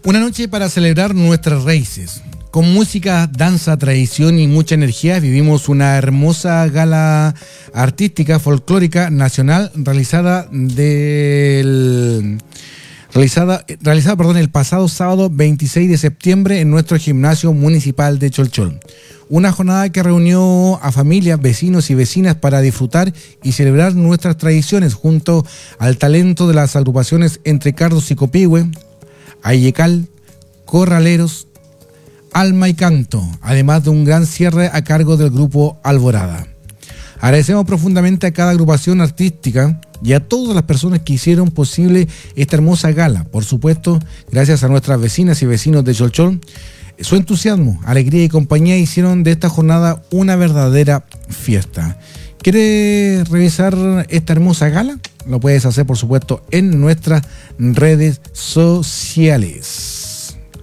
Una noche para celebrar nuestras raíces. Con música, danza, tradición y mucha energía vivimos una hermosa gala artística folclórica nacional realizada el pasado sábado 26 de septiembre en nuestro gimnasio municipal de Cholchol. Una jornada que reunió a familias, vecinos y vecinas para disfrutar y celebrar nuestras tradiciones junto al talento de las agrupaciones Entre Cardos y Copihue, Ayecal, Corraleros, Alma y Canto, además de un gran cierre a cargo del grupo Alborada. Agradecemos profundamente a cada agrupación artística y a todas las personas que hicieron posible esta hermosa gala. Por supuesto, gracias a nuestras vecinas y vecinos de Cholchol, su entusiasmo, alegría y compañía hicieron de esta jornada una verdadera fiesta. ¿Quieres revisar esta hermosa gala? Lo puedes hacer, por supuesto, en nuestras redes sociales.